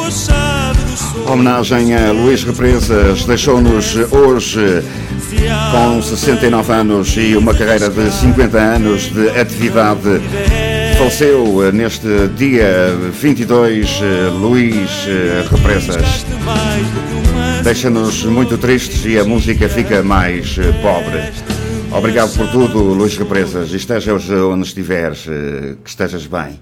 Homenagem a Luís Represas, deixou-nos hoje com 69 anos e uma carreira de 50 anos de atividade. Faleceu neste dia 22 Luís Represas. Deixa-nos muito tristes e a música fica mais pobre. Obrigado por tudo, Luís Represas. Estejas onde estiveres, que estejas bem.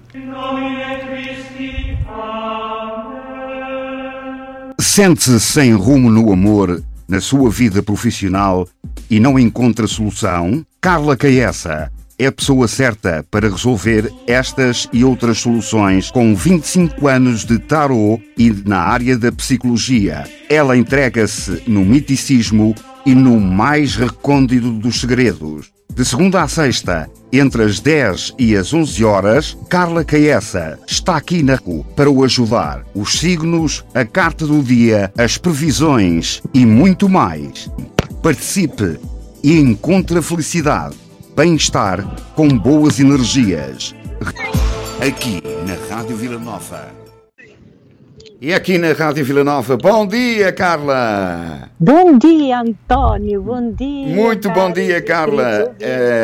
Sente-se sem rumo no amor, na sua vida profissional e não encontra solução? Carla Caessa é a pessoa certa para resolver estas e outras soluções com 25 anos de tarot e na área da psicologia. Ela entrega-se no miticismo e no mais recôndito dos segredos. De segunda a sexta, entre as 10 e as 11 horas, Carla Caessa está aqui na RUC para o ajudar. Os signos, a carta do dia, as previsões e muito mais. Participe e encontre a felicidade, bem-estar com boas energias. Aqui na Rádio Vila Nova. E aqui na Rádio Vila Nova, bom dia, Carla! Bom dia, António, bom dia! Muito bom dia, Carla!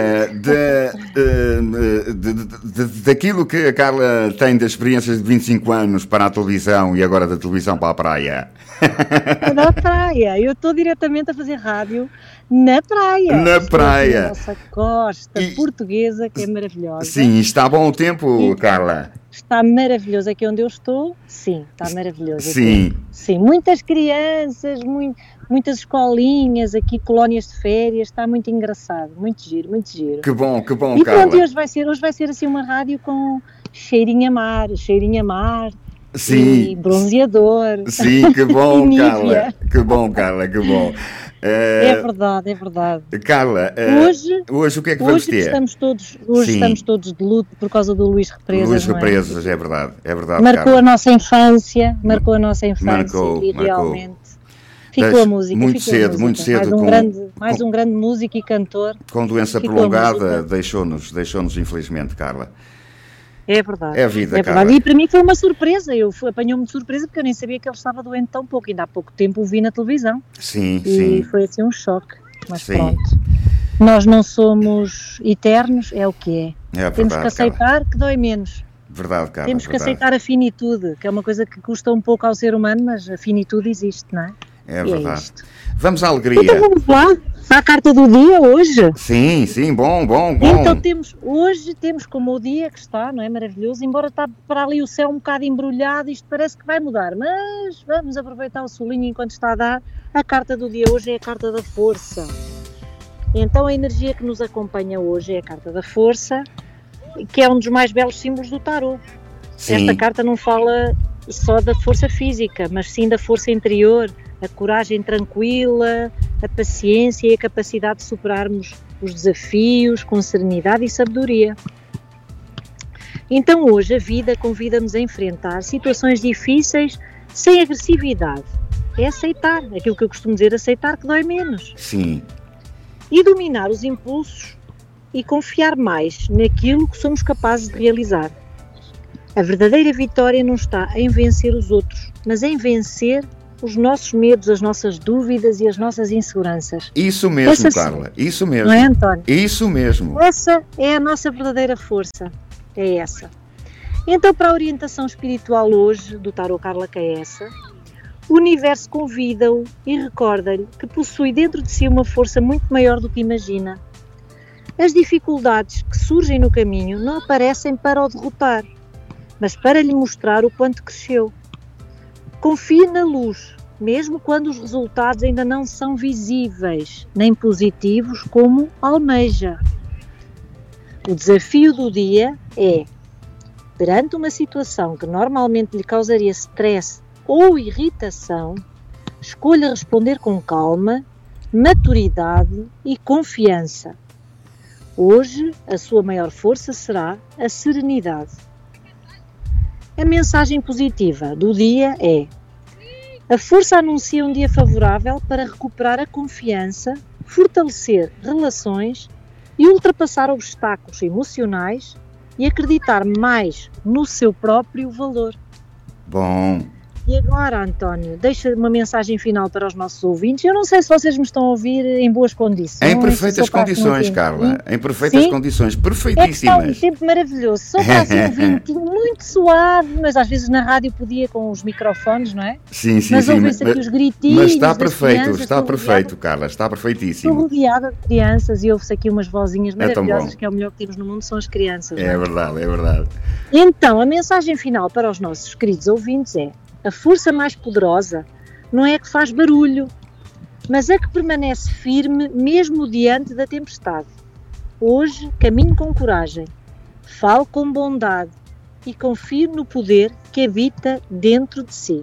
Daquilo que a Carla tem das experiências de 25 anos para a televisão e agora da televisão para a praia. Na praia, eu estou diretamente a fazer rádio na praia. Na praia. Na nossa costa portuguesa, que é maravilhosa. Sim, está bom o tempo, Carla? Está maravilhoso aqui onde eu estou, sim, está maravilhoso. Sim. Aqui. Sim, muitas crianças, muitas escolinhas aqui, colónias de férias, está muito engraçado, muito giro, muito giro. Que bom, e Carla. E pronto, hoje vai ser assim uma rádio com cheirinho a mar, sim. E bronzeador. Sim, que bom, Carla, que bom, Carla, que bom. É verdade. Carla, hoje o que é que vamos ter? Estamos todos de luto por causa do Luís Represas. Luís Represas, é verdade. Marcou Carla. a nossa infância, e realmente ficou a música. Muito cedo. Mais um grande músico e cantor. Com doença prolongada, deixou-nos infelizmente, Carla. É verdade. É a vida, Carla. Verdade. E para mim foi uma surpresa, apanhou-me de surpresa porque eu nem sabia que ele estava doente tão pouco, ainda há pouco tempo o vi na televisão. Sim. E foi assim um choque, mas sim. Pronto. Nós não somos eternos, é o que é. Verdade, temos que aceitar, Carla, que dói menos. Verdade, Carla. Temos que aceitar a finitude, que é uma coisa que custa um pouco ao ser humano, mas a finitude existe, não é? É verdade. Vamos à alegria. Então vamos lá, à carta do dia hoje. Sim, bom. Então hoje temos como o dia que está, não é? Maravilhoso, embora está para ali o céu um bocado embrulhado, isto parece que vai mudar, mas vamos aproveitar o solinho enquanto está a dar. A carta do dia hoje é a carta da força. Então a energia que nos acompanha hoje é a carta da força, que é um dos mais belos símbolos do tarot. Sim. Esta carta não fala só da força física, mas sim da força interior, a coragem tranquila, a paciência e a capacidade de superarmos os desafios com serenidade e sabedoria. Então hoje a vida convida-nos a enfrentar situações difíceis sem agressividade. É aceitar, aquilo que eu costumo dizer, aceitar que dói menos. Sim. E dominar os impulsos e confiar mais naquilo que somos capazes de realizar. A verdadeira vitória não está em vencer os outros, mas em vencer os nossos medos, as nossas dúvidas e as nossas inseguranças. Isso mesmo, Carla, isso mesmo. Não é, António? Isso mesmo. Essa é a nossa verdadeira força, é essa. Então, para a orientação espiritual hoje, do Tarot Carla Caessa, o universo convida-o e recorda-lhe que possui dentro de si uma força muito maior do que imagina. As dificuldades que surgem no caminho não aparecem para o derrotar, mas para lhe mostrar o quanto cresceu. Confie na luz, mesmo quando os resultados ainda não são visíveis, nem positivos como almeja. O desafio do dia é, perante uma situação que normalmente lhe causaria stress ou irritação, escolha responder com calma, maturidade e confiança. Hoje, a sua maior força será a serenidade. A mensagem positiva do dia é: a força anuncia um dia favorável para recuperar a confiança, fortalecer relações e ultrapassar obstáculos emocionais e acreditar mais no seu próprio valor. Bom, E agora, António, deixa uma mensagem final para os nossos ouvintes. Eu não sei se vocês me estão a ouvir em boas condições. Em perfeitas condições, Carla. Em perfeitas condições, perfeitíssimas. É que está um tempo maravilhoso. Só para assim um ventinho muito suave, mas às vezes na rádio podia com os microfones, não é? Sim. Mas ouve-se aqui os gritinhos. Mas está perfeito, está perfeito, Carla. Está perfeitíssimo. Estou rodeada de crianças e ouve-se aqui umas vozinhas maravilhosas, que é o melhor que temos no mundo, são as crianças. É verdade, é verdade. Então, a mensagem final para os nossos queridos ouvintes é: a força mais poderosa não é a que faz barulho, mas a que permanece firme mesmo diante da tempestade. Hoje caminho com coragem, falo com bondade e confio no poder que habita dentro de si.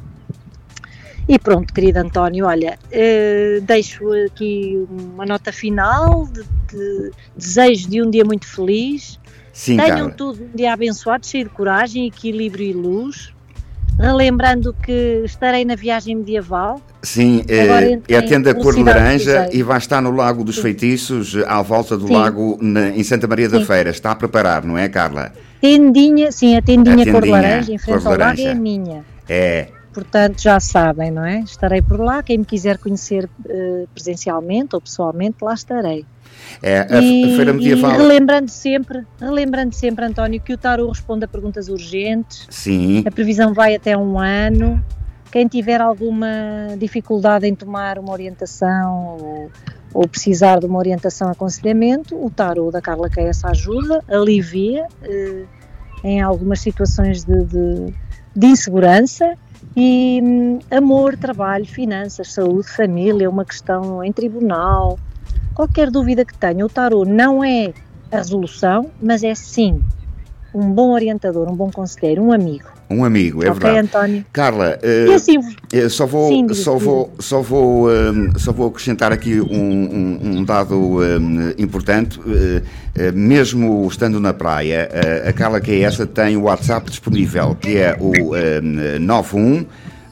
E pronto, querido António, olha, deixo aqui uma nota final de desejo de um dia muito feliz. Sim, Tenham Carla. tudo um dia abençoado, cheio de coragem, equilíbrio e luz. Relembrando que estarei na viagem medieval. Sim, é a tenda cor de laranja e vai estar no Lago dos Feitiços, à volta do lago em Santa Maria da Feira. Está a preparar, não é, Carla? Tendinha, sim, a tendinha cor de laranja, em frente ao lago, é a minha. É. Portanto, já sabem, não é? Estarei por lá. Quem me quiser conhecer presencialmente ou pessoalmente, lá estarei. É, a Feira Medieval. E relembrando sempre, António, que o tarô responde a perguntas urgentes. Sim. A previsão vai até 1 ano. Quem tiver alguma dificuldade em tomar uma orientação ou precisar de uma orientação, aconselhamento, o tarô da Carla Caessa ajuda, alivia em algumas situações de insegurança. E amor, trabalho, finanças, saúde, família, uma questão em tribunal, qualquer dúvida que tenha, o tarô não é a resolução, mas é sim um bom orientador, um bom conselheiro, um amigo. Um amigo, é verdade. António? Carla, assim, só vou acrescentar aqui um dado importante. Mesmo estando na praia, a Carla Caessa tem o WhatsApp disponível, que é o 91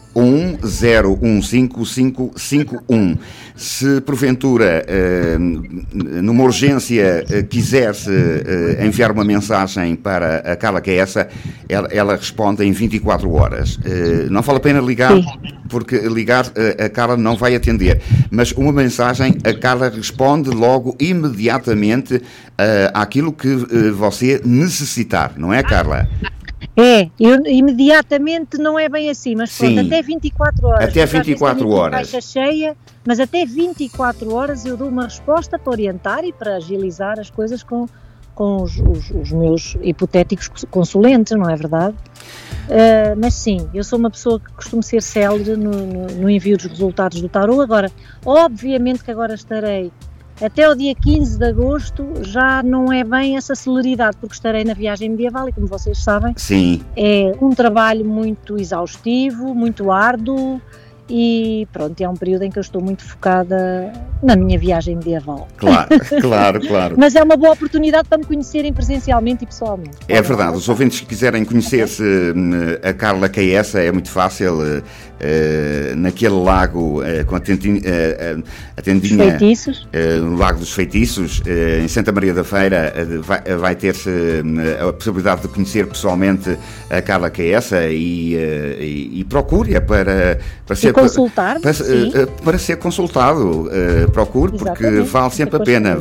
10155551. Se porventura numa urgência quiser-se enviar uma mensagem para a Carla Caessa, ela responde em 24 horas. Não vale a pena ligar, porque ligar a Carla não vai atender, mas uma mensagem a Carla responde logo, imediatamente, àquilo que você necessitar, não é, Carla? Eu imediatamente não é bem assim, mas pronto, até 24 horas. Até 24 horas. Caixa cheia, mas até 24 horas eu dou uma resposta para orientar e para agilizar as coisas com os meus hipotéticos consulentes, não é verdade? Mas sim, eu sou uma pessoa que costumo ser célere no envio dos resultados do tarô. Agora, obviamente que agora estarei até o dia 15 de agosto, já não é bem essa celeridade, porque estarei na viagem medieval e, como vocês sabem, sim, é um trabalho muito exaustivo, muito árduo e pronto, é um período em que eu estou muito focada na minha viagem medieval. Claro. Mas é uma boa oportunidade para me conhecerem presencialmente e pessoalmente. É verdade, os ouvintes que quiserem conhecer-se a Carla Caessa, é muito fácil, naquele lago com a tendinha, no Lago dos Feitiços, em Santa Maria da Feira, vai ter-se a possibilidade de conhecer pessoalmente a Carla Caessa e procure-a para ser consultar, para ser consultado. Procure, porque vale sempre a pena.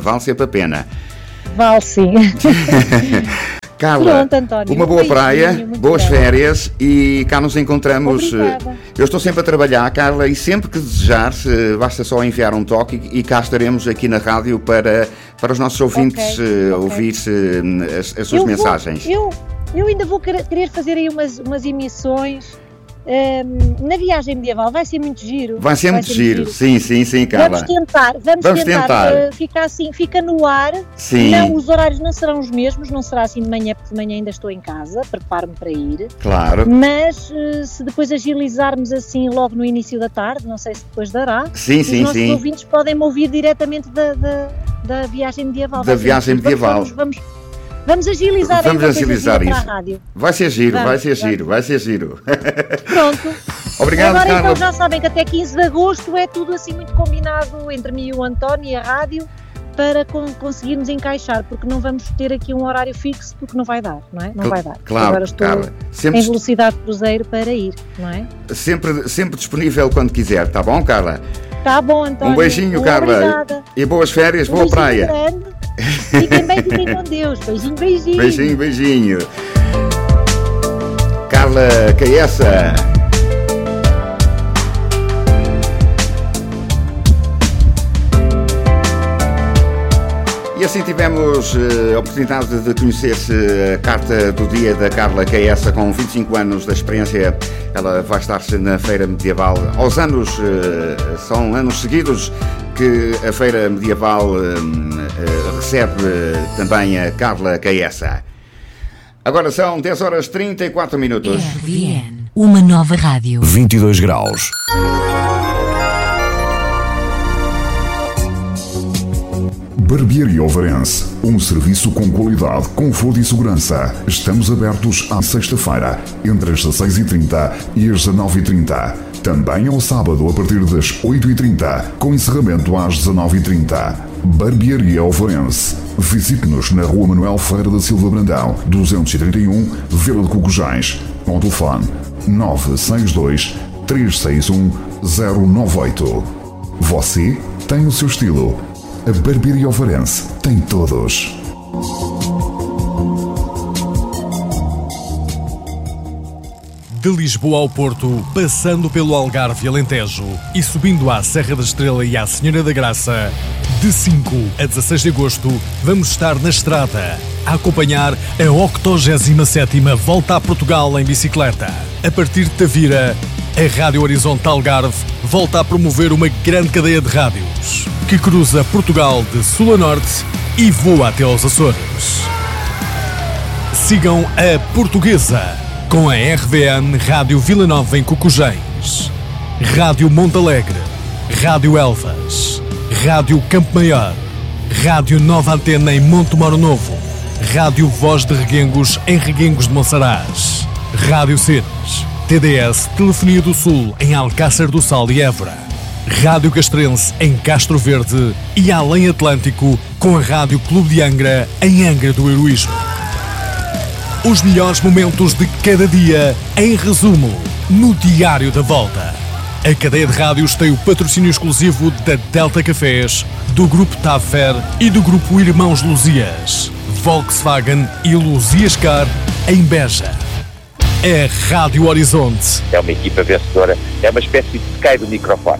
Vale sim. Carla, pronto, António, uma boa praia, boas férias e cá nos encontramos. Obrigada. Eu estou sempre a trabalhar, Carla, e sempre que desejares, basta só enviar um toque e cá estaremos aqui na rádio para os nossos ouvintes ouvir as suas mensagens. Eu ainda vou querer fazer aí umas emissões. Na viagem medieval vai ser muito giro. Vai ser muito giro, sim, Carla. Vamos tentar. Fica assim, fica no ar. Sim. Não, os horários não serão os mesmos, não será assim de manhã, porque de manhã ainda estou em casa, preparo-me para ir. Claro. Mas se depois agilizarmos assim logo no início da tarde, não sei se depois dará. Sim. Os nossos ouvintes podem me ouvir diretamente da viagem medieval. Da viagem medieval. Vamos agilizar isso. Para a rádio. Vai ser giro. Pronto. Obrigado, Agora Carla. então já sabem que até 15 de agosto é tudo assim muito combinado entre mim e o António e a rádio. para conseguirmos encaixar, porque não vamos ter aqui um horário fixo, porque não vai dar, não é? Não vai dar. Claro, agora estou em velocidade cruzeiro para ir, não é? Sempre disponível quando quiser, tá bom, Carla? Tá bom, António. Um beijinho, Carla. Obrigada. E boas férias, boa praia. Grande. Fiquem bem, fiquem com Deus. Beijinho, beijinho. Beijinho, beijinho. Carla Caessa. E assim tivemos a oportunidade de conhecer-se a carta do dia da Carla Caessa, com 25 anos de experiência. Ela vai estar-se na Feira Medieval. Aos anos, são anos seguidos que a Feira Medieval recebe também a Carla Caessa. Agora são 10h34. RVN, uma nova rádio. 22 graus. Barbearia Ovarense, um serviço com qualidade, conforto e segurança. Estamos abertos à sexta-feira, entre as 16h30 e as 19h30. Também ao sábado, a partir das 8h30, com encerramento às 19h30. Barbearia Ovarense. Visite-nos na Rua Manuel Ferreira da Silva Brandão, 231, Vila de Cocujães. Com o telefone 962 361 098. Você tem o seu estilo. A Barbearia Ovarense tem todos. De Lisboa ao Porto, passando pelo Algarve e Alentejo e subindo à Serra da Estrela e à Senhora da Graça, de 5 a 16 de agosto, vamos estar na estrada a acompanhar a 87ª Volta a Portugal em bicicleta. A partir de Tavira, a Rádio Horizonte Algarve volta a promover uma grande cadeia de rádios que cruza Portugal de sul a norte e voa até aos Açores. Sigam a Portuguesa com a RVN Rádio Vila Nova em Cocujães, Rádio Montalegre, Rádio Elvas, Rádio Campo Maior, Rádio Nova Antena em Montemoro Novo, Rádio Voz de Reguengos em Reguengos de Monsaraz, Rádio Cenas, TDS Telefonia do Sul em Alcácer do Sal e Évora, Rádio Castrense em Castro Verde e Além Atlântico com a Rádio Clube de Angra em Angra do Heroísmo. Os melhores momentos de cada dia em resumo no Diário da Volta. A cadeia de rádios tem o patrocínio exclusivo da Delta Cafés, do Grupo Taffer e do Grupo Irmãos Luzias, Volkswagen e Luzias Car em Beja. É Rádio Horizonte. É uma equipa vencedora, é uma espécie de Sky do microfone.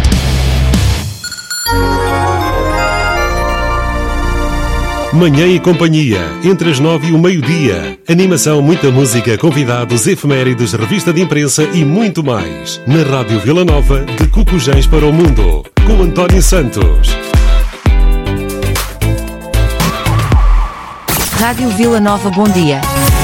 Manhã e companhia, entre as 9 e o meio-dia. Animação, muita música, convidados, efemérides, revista de imprensa e muito mais. Na Rádio Vila Nova, de Cocujães para o Mundo. Com António Santos. Rádio Vila Nova, bom dia.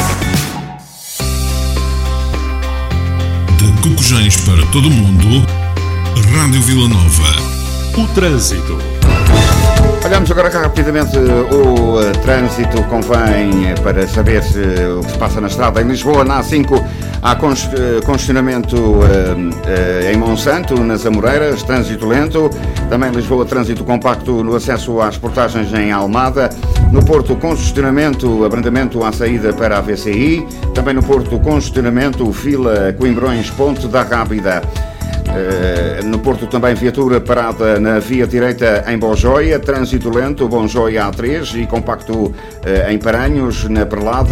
De Cocujães para todo o mundo, Rádio Vila Nova. O trânsito. Olhamos agora rapidamente o trânsito. Convém para saber o que se passa na estrada. Em Lisboa, na A5, há congestionamento em Monsanto, nas Amoreiras, trânsito lento. Também em Lisboa, trânsito compacto no acesso às portagens em Almada. No Porto, congestionamento, abrandamento à saída para a VCI. Também no Porto, congestionamento, fila Coimbrões, Ponte da Rábida. No Porto também viatura parada na via direita em Bonjoia, trânsito lento, Bonjoia A3 e compacto em Paranhos, na Perlada.